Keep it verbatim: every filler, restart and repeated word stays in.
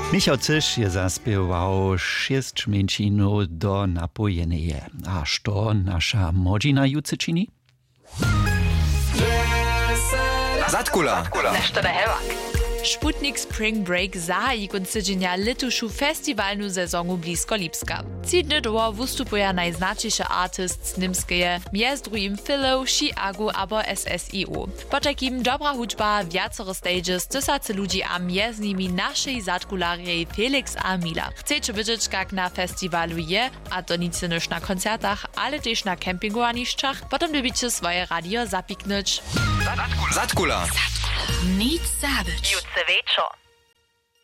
Michał Cysz je zaspiewał sześć mięcinów do napojenej. A co nasza młodzina jucy czyni? Zatkula. Nešto na hewak. Sputnik Spring Break zahájí konc tydzienia letušu festiwalnu sezonu blisko Lipska. Trzy dny długo wystupuje najznaczniejszy artyst z Nimskeje, między drugim Philo, Chiago abo S S I U. Po takim dobra hudźba, wiacore stages, tysacy ludzi a między nimi naszej zatkularii Felix a Mila. Chcecie wiedzieć, jak na festiwalu je, a to nic nie na koncertach, ale też na kempingu a niszczach, potem lubicie swoje radio zapiknąć. Zatkula. Nic zabić. Jutze wieczór.